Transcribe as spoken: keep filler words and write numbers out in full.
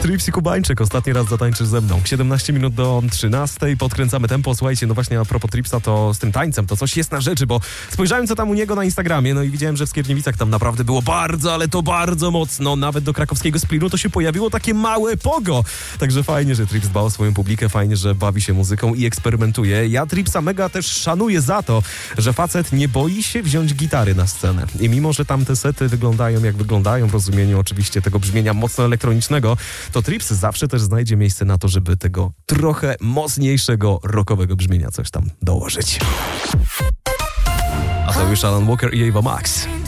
Trips i Kubańczyk, ostatni raz zatańczysz ze mną. siedemnaście minut do trzynastej, podkręcamy tempo. Słuchajcie, no właśnie a propos Tripsa, to z tym tańcem, to coś jest na rzeczy, bo spojrzałem co tam u niego na Instagramie, no i widziałem, że w Skierniewicach tam naprawdę było bardzo, ale to bardzo mocno. Nawet do krakowskiego Splinu to się pojawiło takie małe pogo. Także fajnie, że Trips dba o swoją publikę, fajnie, że bawi się muzyką i eksperymentuje. Ja Tripsa mega też szanuję za to, że facet nie boi się wziąć gitary na scenę. I mimo, że tam te sety wyglądają jak wyglądają w rozumieniu oczywiście tego brzmienia mocno elektronicznego, to Trips zawsze też znajdzie miejsce na to, żeby tego trochę mocniejszego rockowego brzmienia coś tam dołożyć. A to już Alan Walker i Ava Max.